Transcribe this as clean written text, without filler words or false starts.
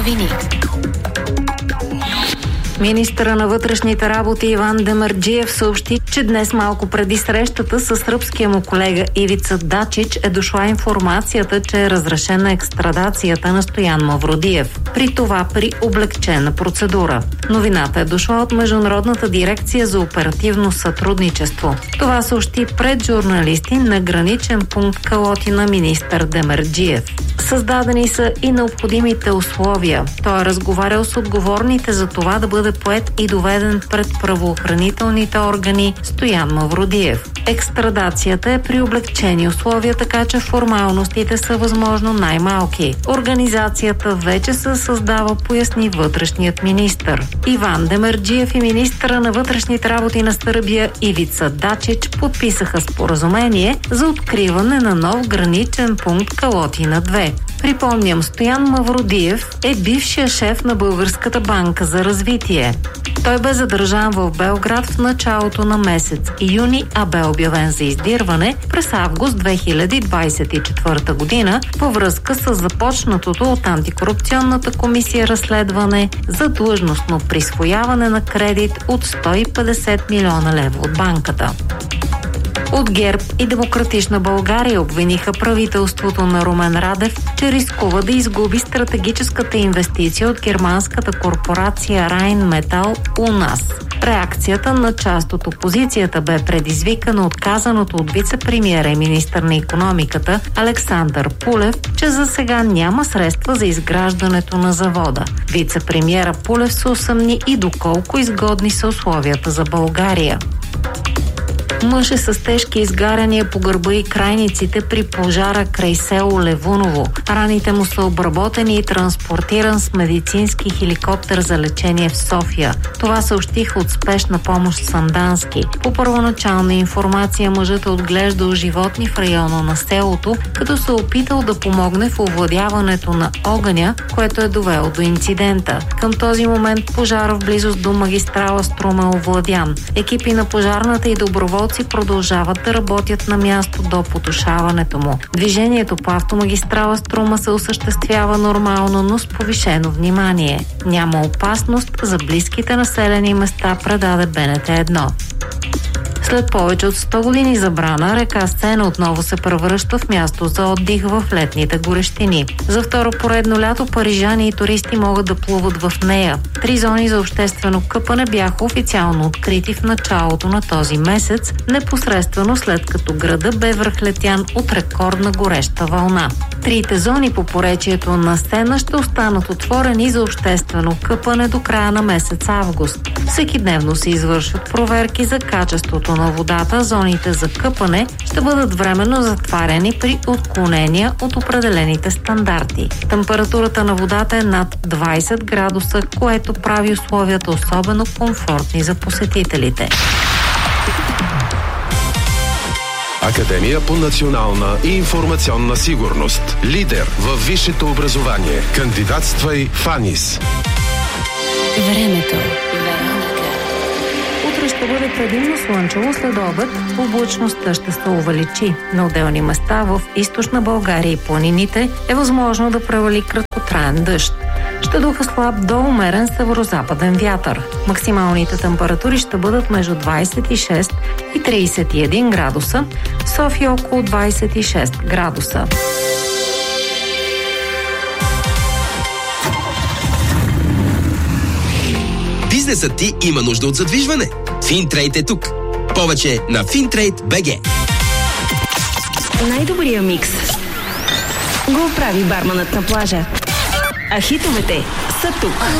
новини. Министъра на вътрешните работи Иван Демерджиев съобщи, че днес малко преди срещата с сръбския му колега Ивица Дачич е дошла информацията, че е разрешена екстрадацията на Стоян Мавродиев. При това при облекчена процедура. Новината е дошла от Международната дирекция за оперативно сътрудничество. Това съобщи пред журналисти на граничен пункт Калотина министър Демерджиев. Създадени са и необходимите условия. Той е разговарял с отговорните за това да бъде поет и доведен пред правоохранителните органи Стоян Мавродиев. Екстрадацията е при облекчени условия, така че формалностите са възможно най-малки. Организацията вече се създава, поясни вътрешният министър. Иван Демерджиев и министъра на вътрешните работи на Сърбия Ивица Дачич подписаха споразумение за откриване на нов граничен пункт Калотина 2. Припомням, Стоян Мавродиев е бившия шеф на Българската банка за развитие. Той бе задържан в Белград в началото на месец юни, а бе обявен за издирване през август 2024 година във връзка с започнатото от антикорупционната комисия разследване за длъжностно присвояване на кредит от 150 милиона лева от банката. От ГЕРБ и Демократична България обвиниха правителството на Румен Радев, че рискува да изгуби стратегическата инвестиция от германската корпорация Райнметал у нас. Реакцията на част от опозицията бе предизвикана от казаното от вице-премиера и министър на икономиката Александър Пулев, че за сега няма средства за изграждането на завода. Вице-премиера Пулев се усъмни и доколко изгодни са условията за България. Мъж е с тежки изгаряния по гърба и крайниците при пожара край село Левуново. Раните му са обработени и транспортиран с медицински хеликоптер за лечение в София. Това съобщиха от спешна помощ Сандански. По първоначална информация мъжът е отглеждал животни в района на селото, като се опитал да помогне в овладяването на огъня, което е довело до инцидента. Към този момент пожар в близост до магистрала Струма е овладян. Екипи на пожарната и доброволци продължават да работят на място до потушаването му. Движението по автомагистрала Струма се осъществява нормално, но с повишено внимание. Няма опасност за близките населени места, предаде БНТ 1. След повече от 100 години забрана, река Сена отново се превръща в място за отдих в летните горещини. За второ поредно лято парижани и туристи могат да плуват в нея. 3 зони за обществено къпане бяха официално открити в началото на този месец, непосредствено след като града бе връхлетян от рекордна гореща вълна. 3 зони по поречието на Сена ще останат отворени за обществено къпане до края на месец август. Всекидневно се извършват проверки за качеството на водата. Зоните за къпане ще бъдат временно затваряни при отклонения от определените стандарти. Температурата на водата е над 20 градуса, което прави условията особено комфортни за посетителите. Академия по национална и информационна сигурност. Лидер във висшето образование. Кандидатствай в АНИС. Времето. Утре ще бъде предимно слънчево, след обед облачността ще се увеличи. На отделни места в източна България и планините е възможно да превали краткотраен дъжд. Ще духа слаб до умерен северозападен вятър. Максималните температури ще бъдат между 26 и 31 градуса, в София около 26 градуса. Бизнесът ти има нужда от задвижване. Финтрейд е тук. Повече на Fintrade.bg. Най-добрия микс го прави барманът на плажа. А хитовете са тук.